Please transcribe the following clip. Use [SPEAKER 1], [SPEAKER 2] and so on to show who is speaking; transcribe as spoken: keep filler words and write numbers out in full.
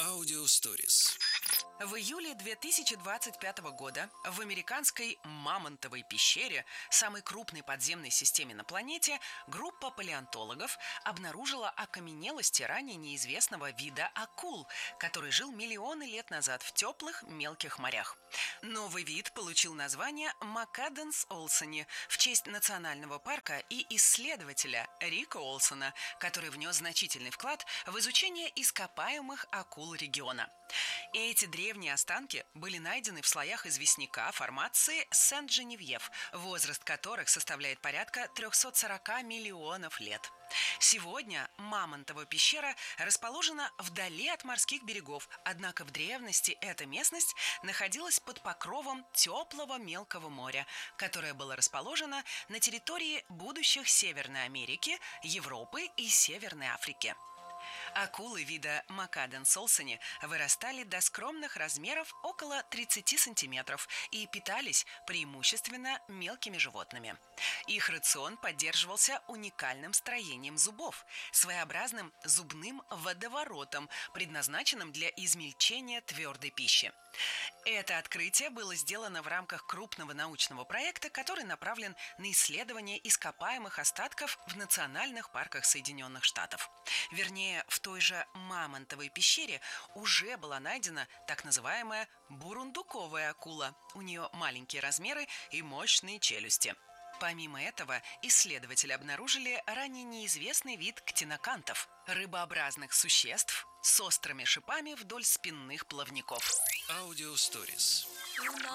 [SPEAKER 1] Аудиосторис.
[SPEAKER 2] В июле две тысячи двадцать пятого года в американской Мамонтовой пещере, самой крупной подземной системе на планете, группа палеонтологов обнаружила окаменелости ранее неизвестного вида акул, который жил миллионы лет назад в теплых мелких морях. Новый вид получил название Маккаденс олсони в честь национального парка и исследователя Рика Олсона, который внес значительный вклад в изучение ископаемых акул региона. И эти древние останки были найдены в слоях известняка формации Сент-Женевьев, возраст которых составляет порядка триста сорок миллионов лет. Сегодня Мамонтова пещера расположена вдали от морских берегов, однако в древности эта местность находилась под покровом теплого мелкого моря, которое было расположено на территории будущих Северной Америки, Европы и Северной Африки. Акулы вида Маккаденс олсони вырастали до скромных размеров около тридцати сантиметров и питались преимущественно мелкими животными. Их рацион поддерживался уникальным строением зубов, своеобразным зубным водоворотом, предназначенным для измельчения твердой пищи. Это открытие было сделано в рамках крупного научного проекта, который направлен на исследование ископаемых остатков в национальных парках Соединенных Штатов. Вернее, в той же Мамонтовой пещере уже была найдена так называемая бурундуковая акула. У нее маленькие размеры и мощные челюсти. Помимо этого, исследователи обнаружили ранее неизвестный вид ктинокантов – рыбообразных существ с острыми шипами вдоль спинных плавников.
[SPEAKER 1] Аудиосторис.